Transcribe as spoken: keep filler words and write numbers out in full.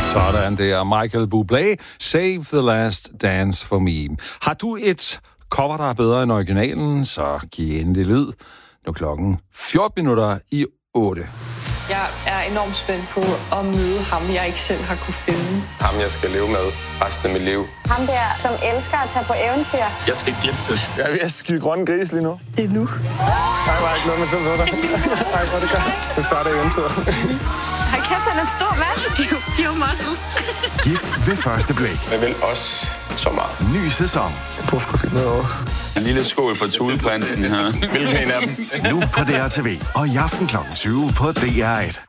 Sådan der. Michael Bublé, Save the Last Dance for Me. Har du et cover, der er bedre end originalen, så giv endelig lyd. Nu er klokken fjorten minutter i otte. Jeg er enormt spændt på at møde ham, jeg ikke selv har kunne finde. Ham, jeg skal leve med resten af mit liv. Ham der, som elsker at tage på eventyr. Jeg skal giftes. Jeg er ved at skide grønne gris lige nu. Det er nu. Nej, var ikke noget med til ved dig. Nej, hvor det godt. Nu starter eventyret. Hold kæft, han er en stor mand. Det er jo pure muscles. Gift ved første blik. Jeg vil også så meget. Ny sæson. Du skulle finde noget over. En lille skål for Tudeprinsen her. Hvilken en af dem? Nu på D R T V og i aften klokken tyve på D R et.